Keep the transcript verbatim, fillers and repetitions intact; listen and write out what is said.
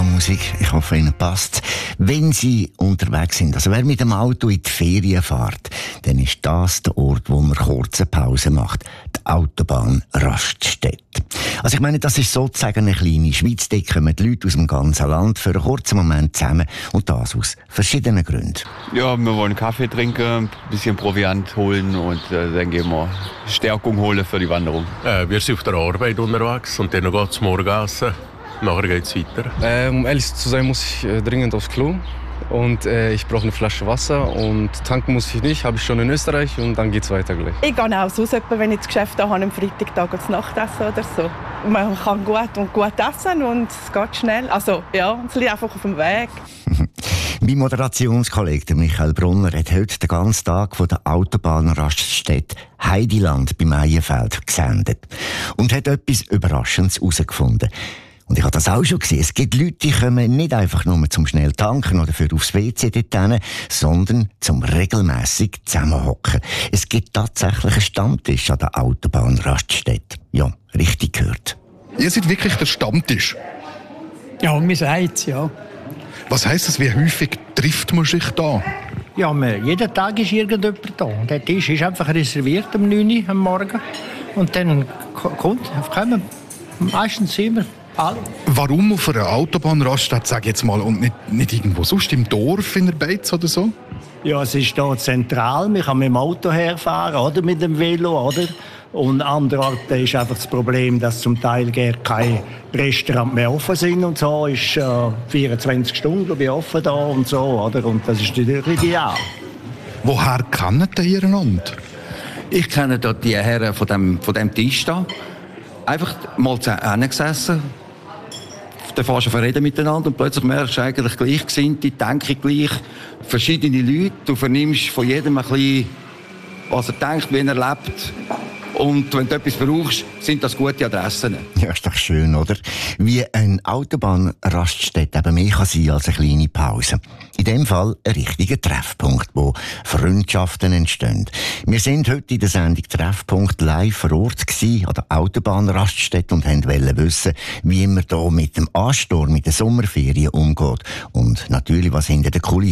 Autobahnmusik. Ich hoffe, Ihnen passt. Wenn Sie unterwegs sind, also wer mit dem Auto in die Ferien fährt, dann ist das der Ort, wo man kurze Pause macht. Die Autobahnraststätte. Also ich meine, das ist sozusagen eine kleine Schweiz. Da kommen die Leute aus dem ganzen Land für einen kurzen Moment zusammen und das aus verschiedenen Gründen. Ja, wir wollen Kaffee trinken, ein bisschen Proviant holen und äh, dann gehen wir Stärkung holen für die Wanderung. Äh, wir sind auf der Arbeit unterwegs und dann geht es morgen essen. Nachher geht es weiter. Äh, um ehrlich zu sein, muss ich äh, dringend aufs Klo. Und äh, ich brauche eine Flasche Wasser und tanken muss ich nicht, habe ich schon in Österreich und dann geht es weiter gleich. Ich gehe auch sonst, wenn ich das Geschäft habe, am Freitag zu Nachtessen oder so. Man kann gut und gut essen und es geht schnell. Also ja, es liegt einfach auf dem Weg. Mein Moderationskollege Michael Brunner hat heute den ganzen Tag von der Autobahnraststätte Heidiland bei Meienfeld gesendet und hat etwas Überraschendes herausgefunden. Und ich habe das auch schon gesehen. Es gibt Leute, die kommen nicht einfach nur zum schnell tanken oder für aufs W C dort hin, sondern zum regelmässig zusammenhocken. Es gibt tatsächlich einen Stammtisch an der Autobahnraststätte. Ja, richtig gehört. Ihr seid wirklich der Stammtisch? Ja, wir sagen es, ja. Was heisst das? Wie häufig trifft man sich da? Ja, man, jeden Tag ist irgendjemand da. Der Tisch ist einfach reserviert um neun Uhr am Morgen. Und dann kommt, kommen meistens immer alle. Warum auf einer Autobahnraststätte, sag ich jetzt mal, und nicht, nicht irgendwo sonst im Dorf in der Beiz oder so? Ja, es ist hier zentral. Man kann mit dem Auto herfahren oder mit dem Velo, oder? Und andererorts ist einfach das Problem, dass zum Teil gar keine Restaurants mehr offen sind und so. Ist äh, vierundzwanzig Stunden glaube ich, offen da und so, oder? Und das ist natürlich ideal. Woher kennen ihr einander? Ich kenne dort die Herren von dem, von dem Tisch da. Einfach mal zusammen gesessen. Dann fährst du verreden miteinander und plötzlich merkst du eigentlich Gleichgesinnte, denken gleich, verschiedene Leute. Du vernimmst von jedem ein bisschen, was er denkt, wie er lebt. Und wenn du etwas brauchst, sind das gute Adressen. Ja, ist doch schön, oder? Wie eine Autobahnraststätte eben mehr kann sein als eine kleine Pause. In dem Fall ein richtiger Treffpunkt, wo Freundschaften entstehen. Wir sind heute in der Sendung Treffpunkt live vor Ort gewesen, an der Autobahnraststätte und wollten wissen, wie man da mit dem Ansturm, mit den Sommerferien umgeht. Und natürlich, was hinter der Kulisse